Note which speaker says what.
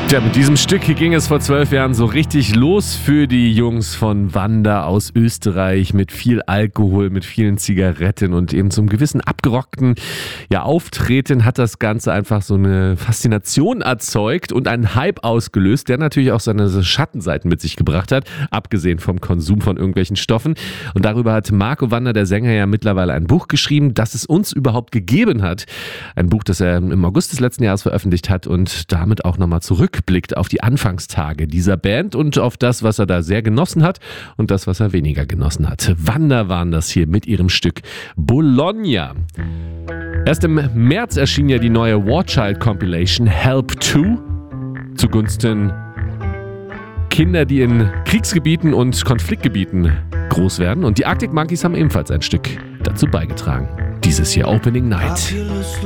Speaker 1: Ja, mit diesem Stück ging es vor 12 Jahren so richtig los für die Jungs von Wanda aus Österreich mit viel Alkohol, mit vielen Zigaretten und eben zum gewissen abgerockten Auftreten hat das Ganze einfach so eine Faszination erzeugt und einen Hype ausgelöst, der natürlich auch seine Schattenseiten mit sich gebracht hat, abgesehen vom Konsum von irgendwelchen Stoffen. Und darüber hat Marco Wander, der Sänger, ja mittlerweile ein Buch geschrieben, das es uns überhaupt gegeben hat. Ein Buch, das er im August des letzten Jahres veröffentlicht hat und damit auch nochmal zurückblickt auf die Anfangstage dieser Band und auf das, was er da sehr genossen hat und das, was er weniger genossen hat. Wanda waren das hier mit ihrem Stück Bologna. Erst im März erschien ja die neue Warchild Compilation Help 2 zugunsten Kinder, die in Kriegsgebieten und Konfliktgebieten groß werden. Und die Arctic Monkeys haben ebenfalls ein Stück dazu beigetragen. Dieses hier Opening Night.